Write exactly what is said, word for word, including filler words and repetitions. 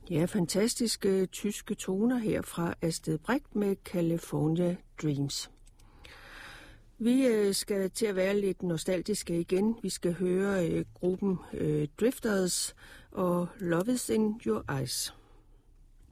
Ja, fantastiske tyske toner her fra Astrid Brecht med California Dreams. Vi øh, skal til at være lidt nostalgiske igen. Vi skal høre øh, gruppen øh, Drifters og Love is in Your Eyes.